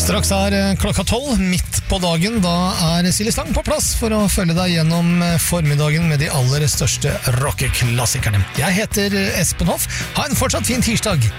Straks klokka 12, midt på dagen. Da Silje Stang på plass for å følge deg gjennom formiddagen med de aller største rockeklassikerne. Jeg heter Espen Hoff. Ha en fortsatt fin tirsdag.